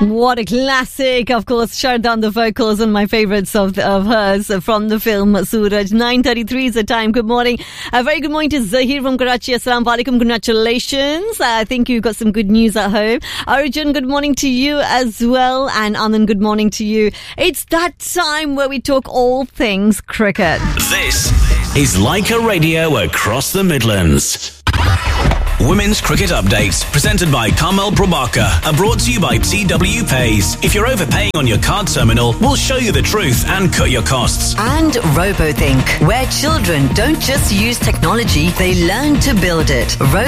What a classic. Of course, Shardha on the vocals, one of my favorites of hers from the film Suraj. 9:33 is the time. Good morning. A very good morning to Zahir from Karachi. Assalamu alaikum. Congratulations. I think you got some good news at home. Arjun, good morning to you as well. And Anand, good morning to you. It's that time where we talk all things cricket. This is Leica Radio across the Midlands. Women's Cricket Updates, presented by Carmel Prabhakar, are brought to you by TW Pays. If you're overpaying on your card terminal, we'll show you the truth and cut your costs. And RoboThink, where children don't just use technology, they learn to build it.